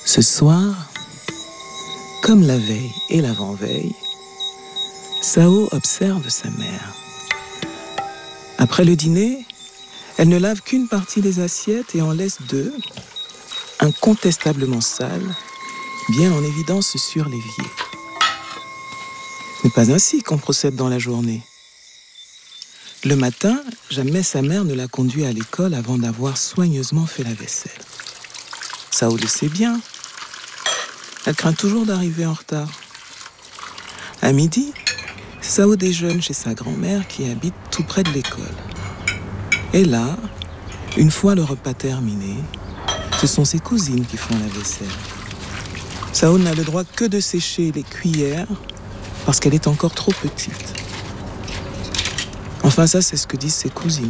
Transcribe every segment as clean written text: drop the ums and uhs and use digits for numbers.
Ce soir, comme la veille et l'avant-veille, Sao observe sa mère. Après le dîner, elle ne lave qu'une partie des assiettes et en laisse deux, incontestablement sales, bien en évidence sur l'évier. Ce n'est pas ainsi qu'on procède dans la journée. Le matin, jamais sa mère ne l'a conduit à l'école avant d'avoir soigneusement fait la vaisselle. Sao le sait bien. Elle craint toujours d'arriver en retard. À midi, Sao déjeune chez sa grand-mère qui habite tout près de l'école. Et là, une fois le repas terminé, ce sont ses cousines qui font la vaisselle. Sao n'a le droit que de sécher les cuillères parce qu'elle est encore trop petite. Enfin, ça, c'est ce que disent ses cousines.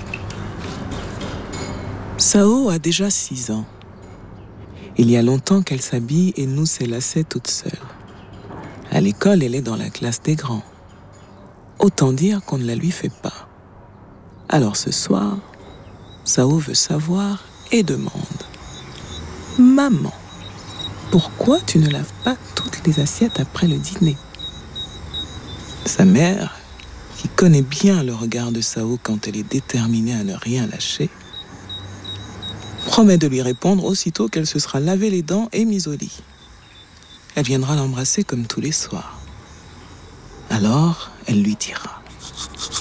Sao a déjà 6 ans. Il y a longtemps qu'elle s'habille et noue ses lacets toute seule. À l'école, elle est dans la classe des grands. Autant dire qu'on ne la lui fait pas. Alors ce soir, Sao veut savoir et demande. « Maman, pourquoi tu ne laves pas toutes les assiettes après le dîner ?» Sa mère, qui connaît bien le regard de Sao quand elle est déterminée à ne rien lâcher, promet de lui répondre aussitôt qu'elle se sera lavé les dents et mise au lit. Elle viendra l'embrasser comme tous les soirs. Alors, elle lui dira.